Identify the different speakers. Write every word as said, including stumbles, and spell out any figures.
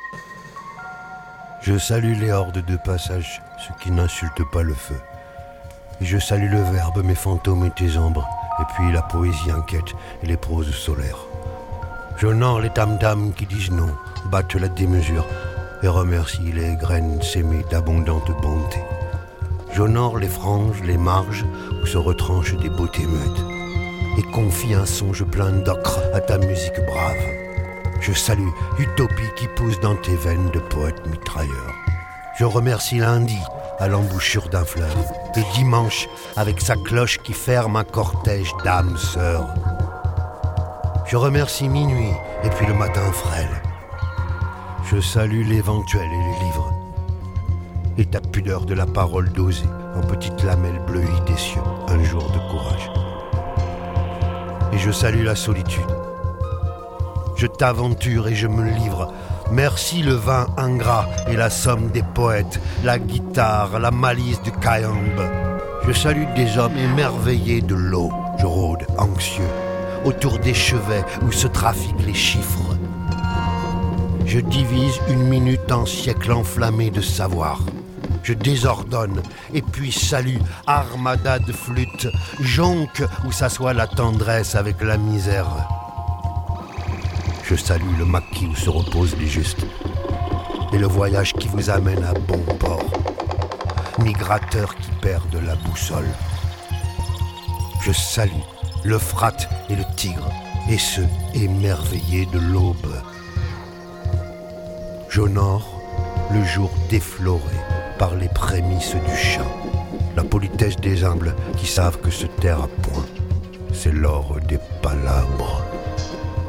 Speaker 1: Je salue les hordes de passage, ceux qui n'insultent pas le feu. Et je salue le verbe, mes fantômes et tes ombres, et puis la poésie inquiète et les proses solaires. J'honore les tam-tams qui disent non, battent la démesure, et remercie les graines sémées d'abondante bonté. J'honore les franges, les marges, où se retranchent des beautés muettes, et confie un songe plein d'ocre à ta musique brave. Je salue Utopie qui pousse dans tes veines de poète mitrailleur. Je remercie lundi à l'embouchure d'un fleuve, et dimanche avec sa cloche qui ferme un cortège d'âmes sœurs. Je remercie minuit et puis le matin frêle. Je salue l'éventuel et les livres, et ta pudeur de la parole dosée en petites lamelles bleuies des cieux, un jour de courage. Et je salue la solitude. Je t'aventure et je me livre. Merci le vin ingrat et la somme des poètes, la guitare, la malice du cayambe. Je salue des hommes émerveillés de l'eau. Je rôde, anxieux, autour des chevets où se trafiquent les chiffres. Je divise une minute en siècle enflammé de savoir. Je désordonne et puis salue, armada de flûtes, jonque où s'assoit la tendresse avec la misère. Je salue le maquis où se reposent les justes et le voyage qui vous amène à bon port, migrateurs qui perdent la boussole. Je salue l'Euphrate et le Tigre et ceux émerveillés de l'aube. J'honore le jour défloré par les prémices du chant, la politesse des humbles qui savent que se taire à point, c'est l'or des palabres.